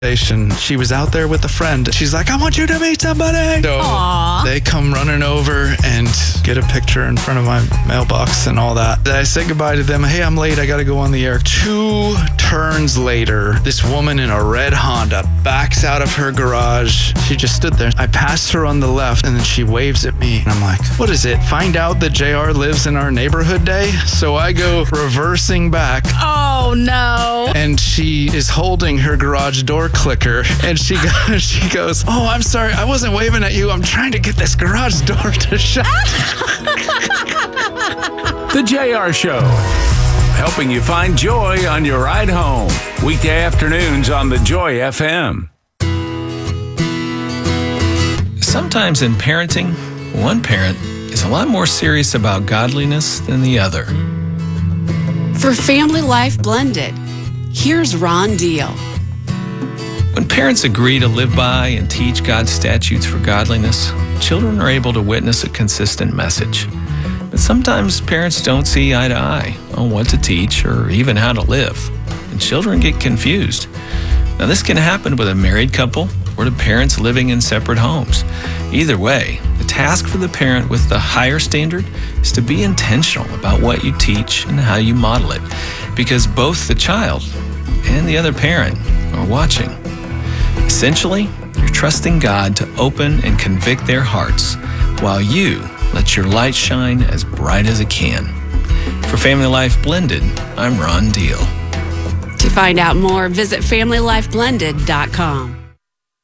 She was out there with a friend. She's like, I want you to meet somebody. So Aww. they come running over and get a picture in front of my mailbox and all that. I say goodbye to them. Hey, I'm late. I got to go on the air. 2 turns later, this woman in a red Honda backs out of her garage. She just stood there. I passed her on the left and then she waves at me. And I'm like, what is it? Find out that JR lives in our neighborhood day? So I go reversing back. Oh, no. And she is holding her garage door clicker, and she goes, oh, I'm sorry, I wasn't waving at you. I'm trying to get this garage door to shut. The JR Show, helping you find joy on your ride home. Weekday afternoons on the Joy FM. Sometimes in parenting, one parent is a lot more serious about godliness than the other. For Family Life Blended, here's Ron Deal. When parents agree to live by and teach God's statutes for godliness, children are able to witness a consistent message. But sometimes parents don't see eye to eye on what to teach or even how to live, and children get confused. Now, this can happen with a married couple or to parents living in separate homes. Either way, the task for the parent with the higher standard is to be intentional about what you teach and how you model it, because both the child and the other parent are watching. Essentially, you're trusting God to open and convict their hearts while you let your light shine as bright as it can. For Family Life Blended, I'm Ron Deal. To find out more, visit FamilyLifeBlended.com.